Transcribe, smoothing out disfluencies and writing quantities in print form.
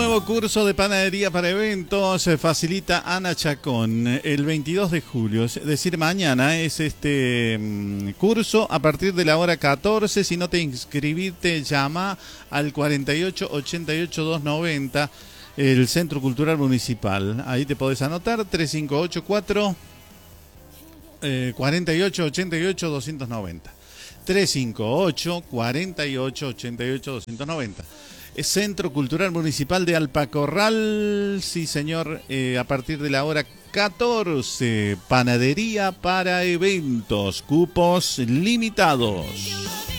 nuevo curso de panadería para eventos facilita Ana Chacón el 22 de julio, es decir, mañana es este curso a partir de la hora 14. Si no te inscribiste, llama al 48 88 290, el Centro Cultural Municipal. Ahí te podés anotar, 3584 48 88 290. 358 48 88 290. Centro Cultural Municipal de Alpacorral, sí señor, a partir de la hora 14, panadería para eventos, cupos limitados.